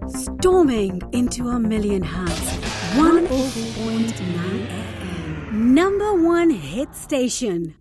Storming into a million hearts. 104.9 FM. Number one hit station.